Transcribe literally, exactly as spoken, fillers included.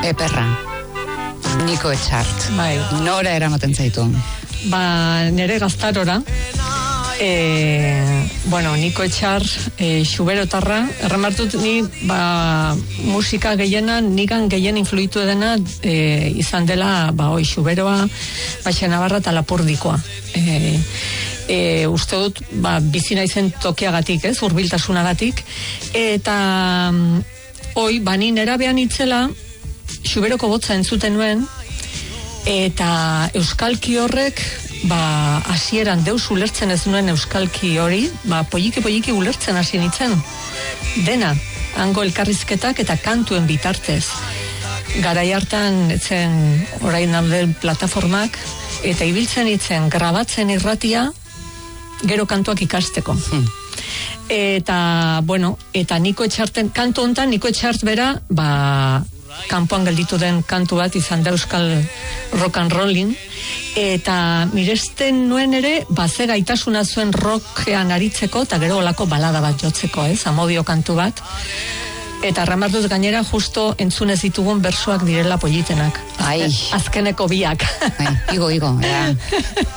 Peperra. Niko Etxart. Bai. Nora eramaten zaitu? Ba, nere gaztarora. E, bueno, Niko Etxar, e, xuberotarra, erremartut ni ba, musika gehiena, nigan gehien influitu dena e, izan dela, ba, oi, xuberoa, Baixa Navarra eta Lapurdikoa. E, e, uste dut, ba, bizina izen tokiagatik, ez, urbiltasunagatik, eta oi, ba, ni nera behan itzela, xuberoko botza entzuten nuen, eta euskalki horrek, ba, hasieran deus ulertzen ez nuen euskalki hori, ba, poliki poliki ulertzen hasi nintzen. Dena, hango elkarrizketak eta kantuen bitartez. Garai hartan, etzen orain dauden plataformak, eta ibiltzen itzen grabatzen irratia, gero kantuak ikasteko. Hmm. Eta, bueno, eta Niko Etxarten, kantu hontan, Niko Etxart bera, ba, kanpoan gelditu den kantu bat izan da euskal rock and rolling, eta miresten nuen ere, baze gaitasuna zuen rockean aritzeko, eta gero olako balada bat jotzeko, ez, amodio kantu bat, eta ramarduz gainera justo entzunez ditugun bersoak direla politenak. Ai. Azkeneko biak. Ai, igo, igo, ja.